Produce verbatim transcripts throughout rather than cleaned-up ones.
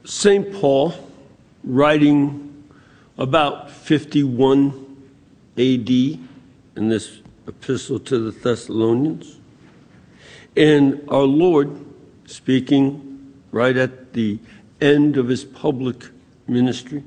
Saint Paul, writing about fifty-one A D in this epistle to the Thessalonians, and our Lord, speaking right at the end of his public ministry,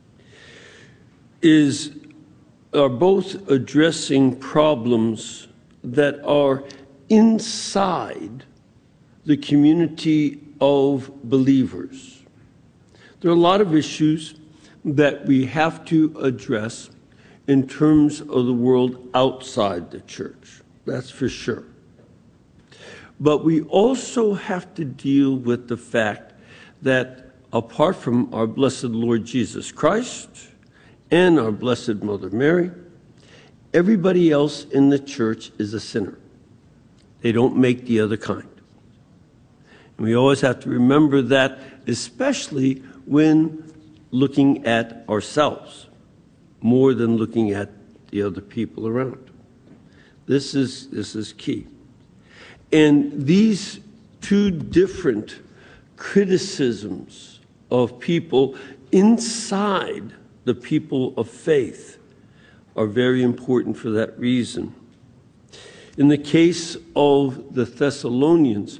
is are both addressing problems that are inside the community of believers. There are a lot of issues that we have to address in terms of the world outside the church. That's for sure. But we also have to deal with the fact that apart from our blessed Lord Jesus Christ and our blessed Mother Mary, everybody else in the church is a sinner. They don't make the other kind. And we always have to remember that, especially when looking at ourselves, more than looking at the other people around. This is, this is key. And these two different criticisms of people inside the people of faith are very important for that reason. In the case of the Thessalonians,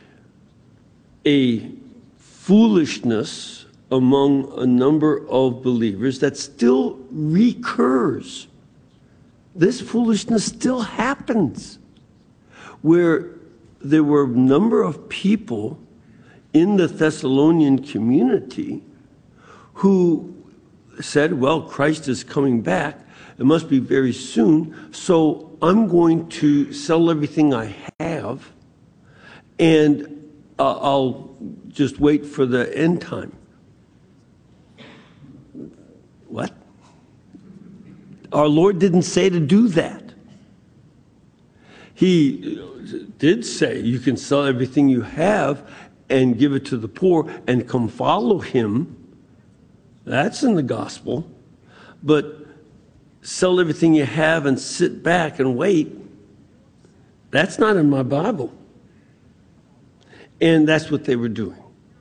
a foolishness among a number of believers that still recurs. This foolishness still happens, where there were a number of people in the Thessalonian community who said, well, Christ is coming back. It must be very soon. So I'm going to sell everything I have, and uh, I'll just wait for the end time. What? Our Lord didn't say to do that. He did say you can sell everything you have and give it to the poor and come follow him. That's in the gospel. But sell everything you have and sit back and wait, that's not in my Bible. And that's what they were doing.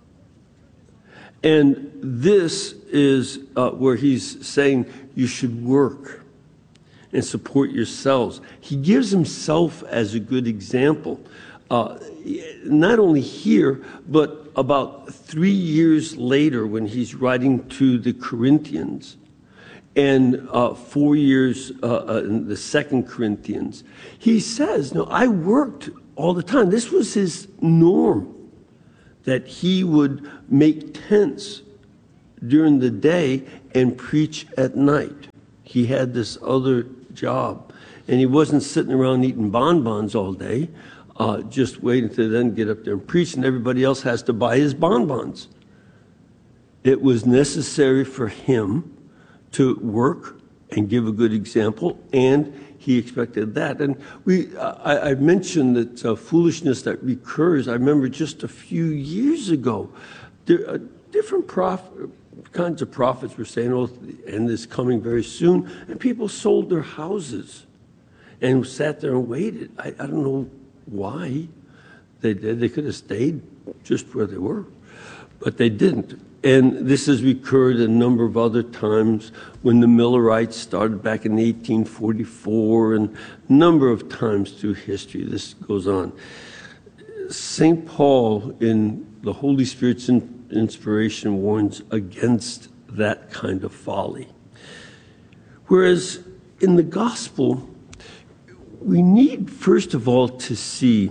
And this is uh, where he's saying you should work and support yourselves. He gives himself as a good example, uh, not only here, but about three years later when he's writing to the Corinthians, and uh, four years uh, uh, in the Second Corinthians. He says, no, I worked all the time. This was his norm, that he would make tents during the day and preach at night. He had this other job, and he wasn't sitting around eating bonbons all day, uh, just waiting to then get up there and preach, and everybody else has to buy his bonbons. It was necessary for him to work and give a good example, and he expected that. And we, I, I mentioned that uh, foolishness that recurs. I remember just a few years ago, there, uh, different prof, kinds of prophets were saying, oh, the end is coming very soon, and people sold their houses and sat there and waited. I, I don't know why they did. They could have stayed just where they were, but they didn't. And this has recurred a number of other times when the Millerites started back in eighteen forty-four, and a number of times through history. This goes on. Saint Paul, in the Holy Spirit's inspiration, warns against that kind of folly. Whereas in the gospel, we need, first of all, to see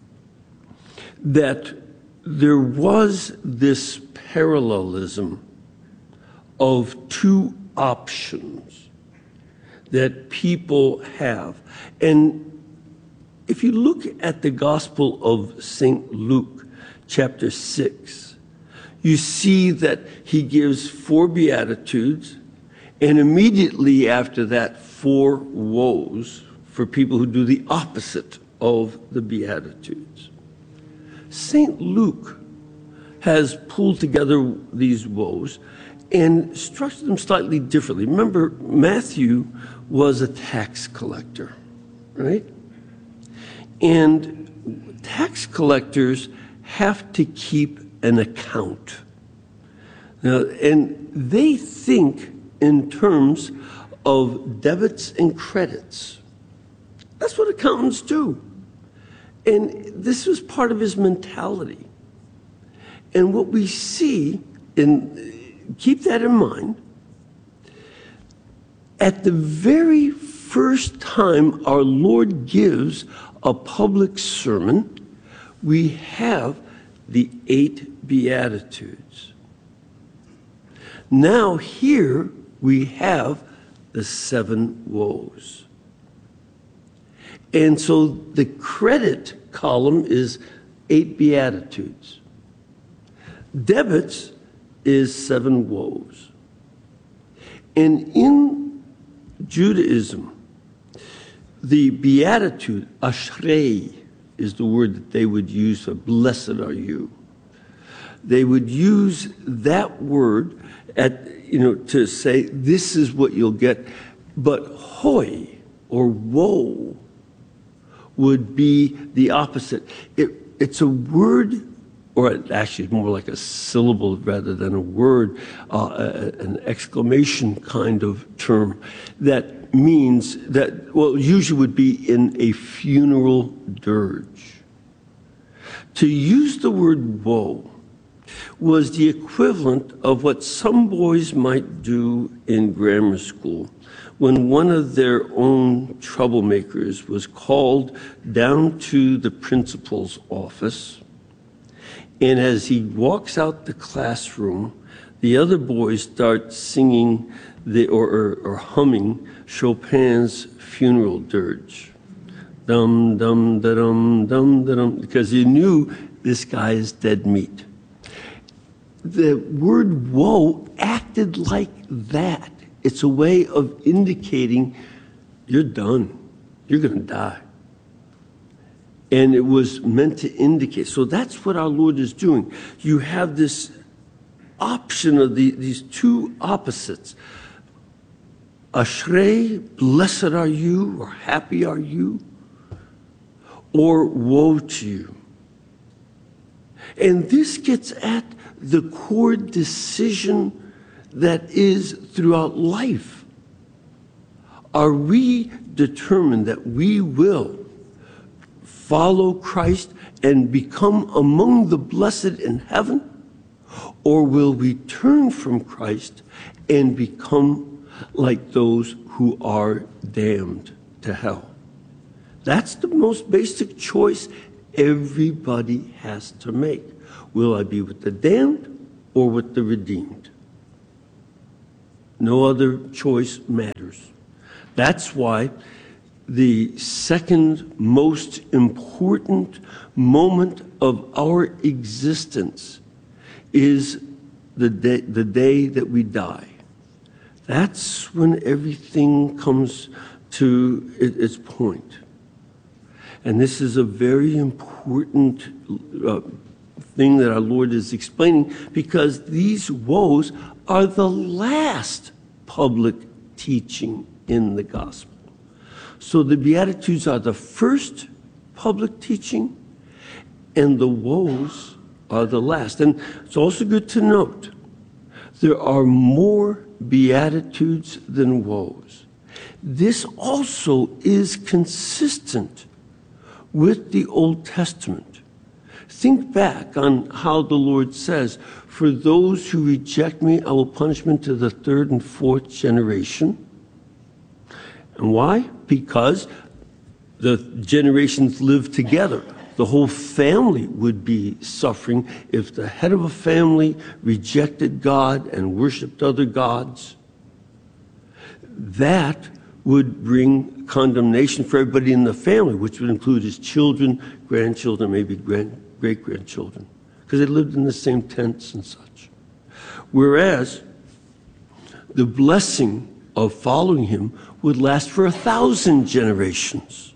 that there was this parallelism of two options that people have. And if you look at the Gospel of Saint Luke, chapter six, you see that he gives four Beatitudes, and immediately after that, four woes for people who do the opposite of the Beatitudes. Saint Luke has pulled together these woes and structured them slightly differently. Remember, Matthew was a tax collector, right? And tax collectors have to keep an account. Now, and they think in terms of debits and credits. That's what accountants do. And this was part of his mentality. And what we see, and keep that in mind, at the very first time our Lord gives a public sermon, we have the eight Beatitudes. Now here we have the seven woes. And so the credit column is eight Beatitudes. Debits is seven woes. And in Judaism, the Beatitude, Ashrei, is the word that they would use for blessed are you. They would use that word at, you know, to say this is what you'll get. But hoi, or woe, would be the opposite. It, it's a word, or actually it's more like a syllable rather than a word, uh, an exclamation kind of term that means that, well, usually would be in a funeral dirge. To use the word woe was the equivalent of what some boys might do in grammar school when one of their own troublemakers was called down to the principal's office, and as he walks out the classroom, the other boys start singing the, or, or, or humming Chopin's funeral dirge. Dum, dum, da, dum, dum, da, dum, because you knew this guy is dead meat. The word woe acted like that. It's a way of indicating you're done. You're going to die. And it was meant to indicate. So that's what our Lord is doing. You have this option of the, these two opposites. Ashrei, blessed are you, or happy are you, or woe to you. And this gets at the core decision that is throughout life. Are we determined that we will follow Christ and become among the blessed in heaven? Or will we turn from Christ and become like those who are damned to hell? That's the most basic choice everybody has to make. Will I be with the damned or with the redeemed? No other choice matters. That's why the second most important moment of our existence is the day, the day that we die. That's when everything comes to its point. And this is a very important uh, thing that our Lord is explaining, because these woes are the last public teaching in the gospel. So the Beatitudes are the first public teaching, and the woes are the last. And it's also good to note, there are more Beatitudes than woes. This also is consistent with the Old Testament. Think back on how the Lord says, for those who reject me, I will punish them to the third and fourth generation. And why? Because the generations live together. The whole family would be suffering if the head of a family rejected God and worshiped other gods. That would bring condemnation for everybody in the family, which would include his children, grandchildren, maybe grand, great-grandchildren, because they lived in the same tents and such. Whereas the blessing of following him would last for a thousand generations.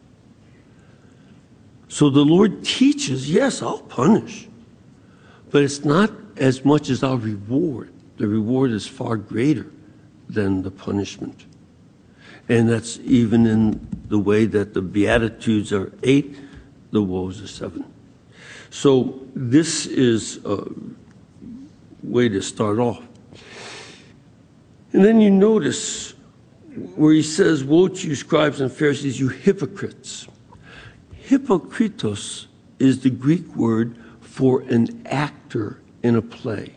So the Lord teaches, yes, I'll punish, but it's not as much as I'll reward. The reward is far greater than the punishment. And that's even in the way that the Beatitudes are eight, the woes are seven. So this is a way to start off. And then you notice where he says, woe to you, scribes and Pharisees, you hypocrites. Hypokritos is the Greek word for an actor in a play.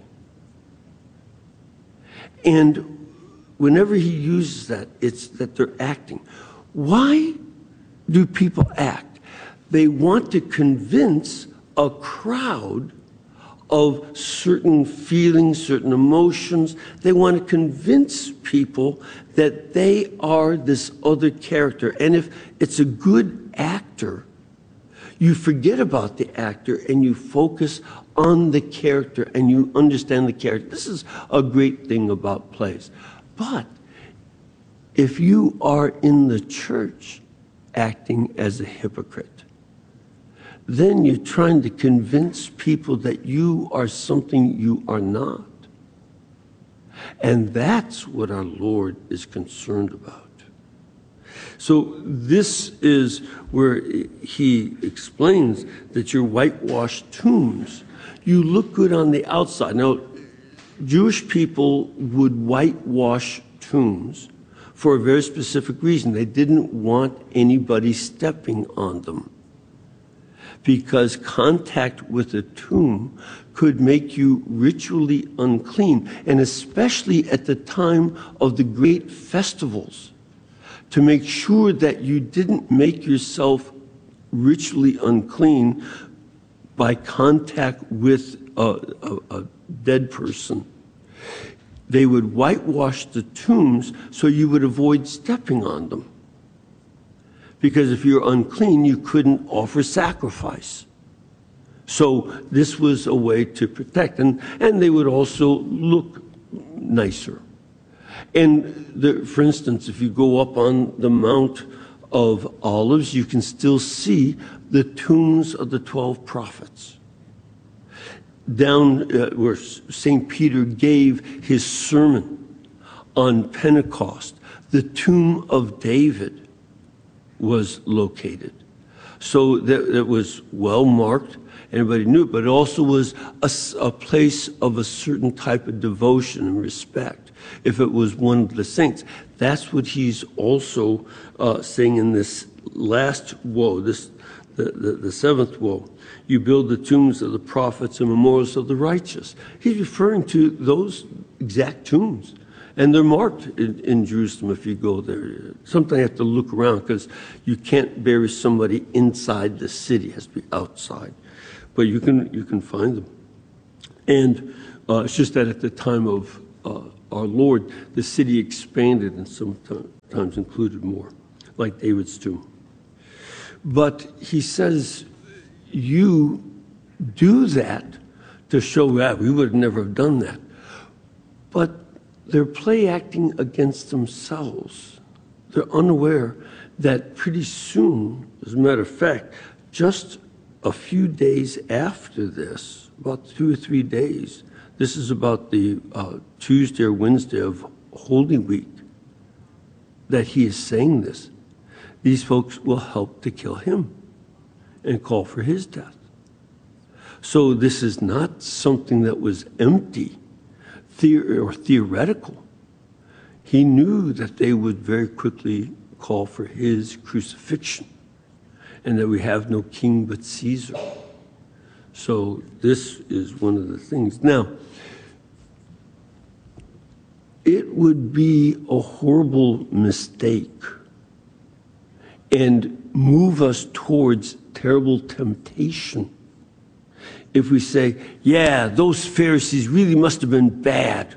And whenever he uses that, it's that they're acting. Why do people act? They want to convince a crowd of certain feelings, certain emotions. They want to convince people that they are this other character. And if it's a good actor, you forget about the actor and you focus on the character and you understand the character. This is a great thing about plays. But if you are in the church acting as a hypocrite, then you're trying to convince people that you are something you are not. And that's what our Lord is concerned about. So this is where he explains that your whitewashed tombs, you look good on the outside. Now, Jewish people would whitewash tombs for a very specific reason. They didn't want anybody stepping on them, because contact with a tomb could make you ritually unclean, and especially at the time of the great festivals, to make sure that you didn't make yourself ritually unclean by contact with a, a, a dead person. They would whitewash the tombs so you would avoid stepping on them. Because if you're unclean, you couldn't offer sacrifice. So this was a way to protect. And, and they would also look nicer. And the, for instance, if you go up on the Mount of Olives, you can still see the tombs of the twelve prophets. Down uh, where Saint Peter gave his sermon on Pentecost, the tomb of David was located. So that it was well marked, everybody knew it, but it also was a, a place of a certain type of devotion and respect. If it was one of the saints, that's what he's also uh, saying in this last woe, this the, the, the seventh woe. You build the tombs of the prophets and memorials of the righteous. He's referring to those exact tombs. And they're marked in, in Jerusalem if you go there. Sometimes you have to look around because you can't bury somebody inside the city. It has to be outside. But you can, you can find them. And uh, it's just that at the time of uh, our Lord, the city expanded and sometimes included more, like David's tomb. But he says, you do that to show that we would never have done that. But they're play acting against themselves. They're unaware that pretty soon, as a matter of fact, just a few days after this, about two or three days, this is about the uh, Tuesday or Wednesday of Holy Week, that he is saying this. These folks will help to kill him and call for his death. So this is not something that was empty the- or theoretical. He knew that they would very quickly call for his crucifixion and that we have no king but Caesar. So this is one of the things. Now, it would be a horrible mistake and move us towards terrible temptation if we say, yeah, those Pharisees really must have been bad.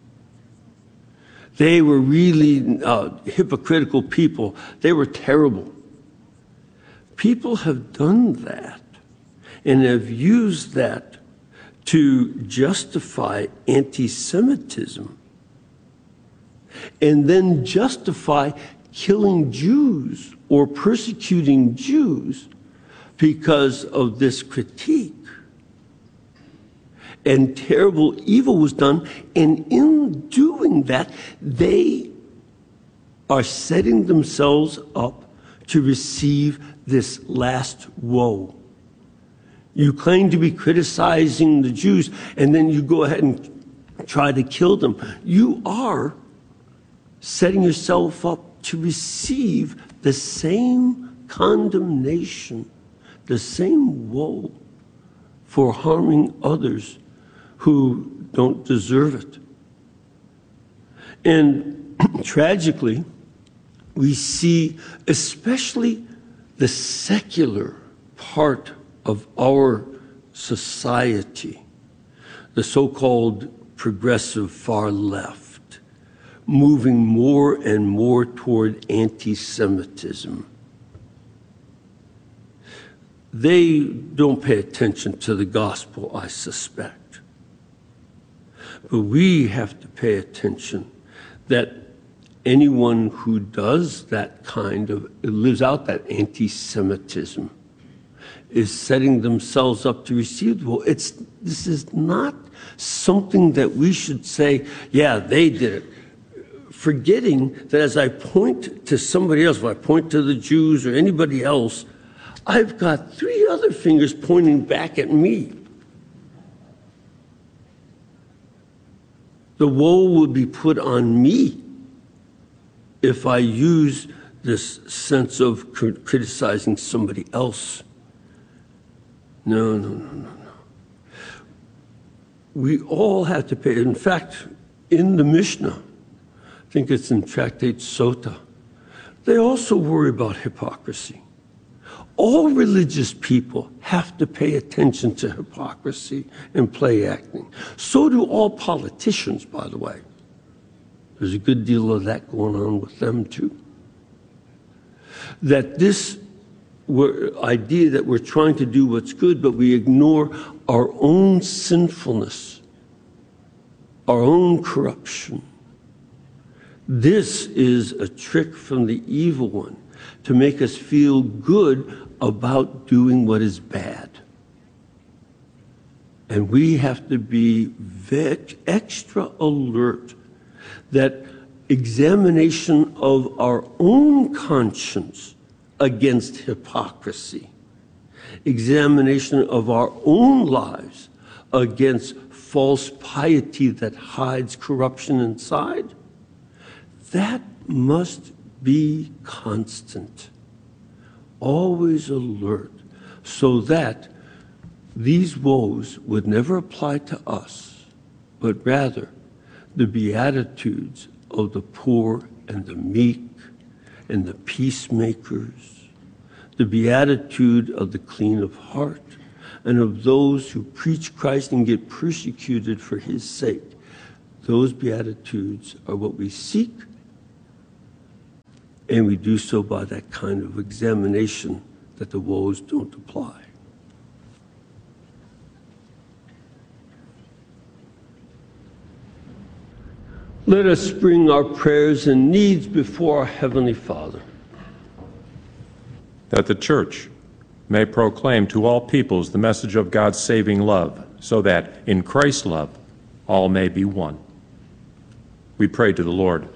They were really uh, hypocritical people. They were terrible. People have done that and have used that to justify anti-Semitism and then justify killing Jews or persecuting Jews because of this critique. And terrible evil was done, and in doing that, they are setting themselves up to receive this last woe. You claim to be criticizing the Jews, and then you go ahead and try to kill them. You are setting yourself up to receive the same condemnation, the same woe for harming others who don't deserve it. And tragically, we see especially the secular part of our society, the so-called progressive far left, moving more and more toward anti-Semitism. They don't pay attention to the gospel, I suspect. But we have to pay attention that anyone who does that kind of, lives out that anti-Semitism, is setting themselves up to receive the woe. It's, this is not something that we should say, yeah, they did it. Forgetting that as I point to somebody else, if I point to the Jews or anybody else, I've got three other fingers pointing back at me. The woe will be put on me if I use this sense of criticizing somebody else. No, no, no, no, no. We all have to pay. In fact, in the Mishnah, I think it's in Tractate Sota, they also worry about hypocrisy. All religious people have to pay attention to hypocrisy and play acting. So do all politicians, by the way. There's a good deal of that going on with them, too. That this idea that we're trying to do what's good, but we ignore our own sinfulness, our own corruption. This is a trick from the evil one to make us feel good about doing what is bad. And we have to be extra alert that examination of our own conscience against hypocrisy, examination of our own lives against false piety that hides corruption inside, that must be constant, always alert, so that these woes would never apply to us, but rather the beatitudes of the poor and the meek and the peacemakers, the beatitude of the clean of heart, and of those who preach Christ and get persecuted for his sake. Those beatitudes are what we seek, and we do so by that kind of examination that the woes don't apply. Let us bring our prayers and needs before our Heavenly Father. That the Church may proclaim to all peoples the message of God's saving love, so that in Christ's love all may be one. We pray to the Lord.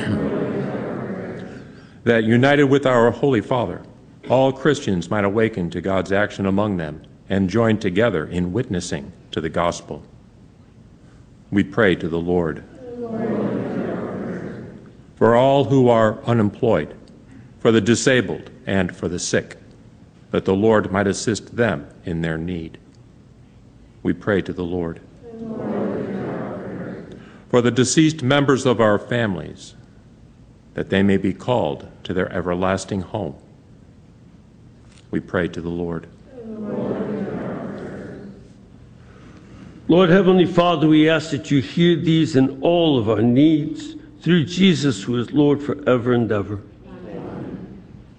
That united with our Holy Father, all Christians might awaken to God's action among them and join together in witnessing to the gospel. We pray to the Lord. For all who are unemployed, for the disabled, and for the sick, that the Lord might assist them in their need. We pray to the Lord. For the deceased members of our families, that they may be called to their everlasting home. We pray to the Lord. Lord Heavenly Father, we ask that you hear these and all of our needs through Jesus, who is Lord forever and ever.